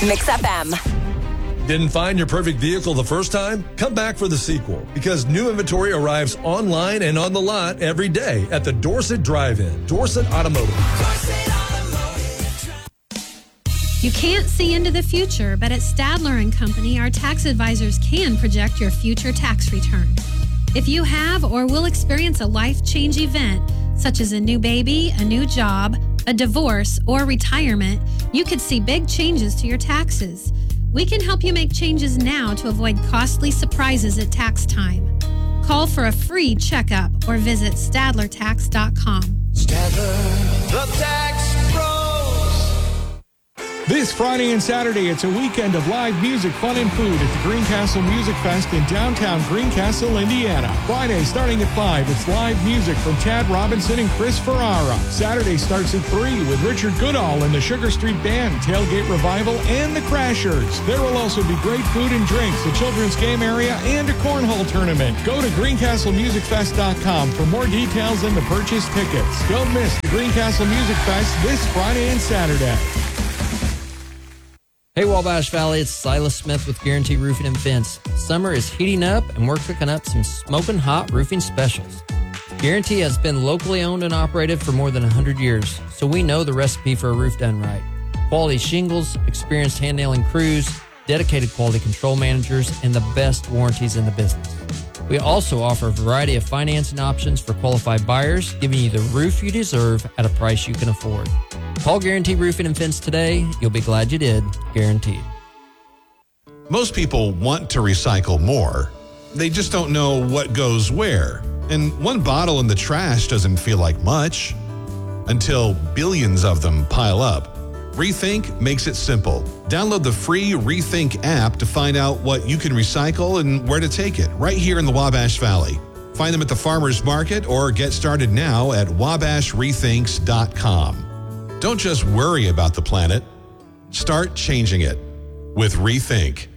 Mix FM. Didn't find your perfect vehicle the first time? Come back for the sequel, because new inventory arrives online and on the lot every day at the Dorset Drive-In. Dorset Automotive. You can't see into the future, but at Stadler & Company, our tax advisors can project your future tax return. If you have or will experience a life-change event, such as a new baby, a new job, a divorce, or retirement, you could see big changes to your taxes. We can help you make changes now to avoid costly surprises at tax time. Call for a free checkup or visit StadlerTax.com. Stadler, the Tax Pros. This Friday and Saturday, it's a weekend of live music, fun, and food at the Greencastle Music Fest in downtown Greencastle, Indiana. Friday, starting at 5, it's live music from Chad Robinson and Chris Ferrara. Saturday starts at 3 with Richard Goodall and the Sugar Street Band, Tailgate Revival, and the Crashers. There will also be great food and drinks, a children's game area, and a cornhole tournament. Go to greencastlemusicfest.com for more details and to purchase tickets. Don't miss the Greencastle Music Fest this Friday and Saturday. Hey Wabash Valley, it's Silas Smith with Guarantee Roofing and Fence. Summer is heating up and we're cooking up some smoking hot roofing specials. Guarantee has been locally owned and operated for more than 100 years, so we know the recipe for a roof done right. Quality shingles, experienced hand-nailing crews, dedicated quality control managers, and the best warranties in the business. We also offer a variety of financing options for qualified buyers, giving you the roof you deserve at a price you can afford. Call Guarantee Roofing and Fence today. You'll be glad you did. Guaranteed. Most people want to recycle more. They just don't know what goes where. And one bottle in the trash doesn't feel like much until billions of them pile up. Rethink makes it simple. Download the free Rethink app to find out what you can recycle and where to take it right here in the Wabash Valley. Find them at the farmers market or get started now at wabashrethinks.com. Don't just worry about the planet. Start changing it with Rethink.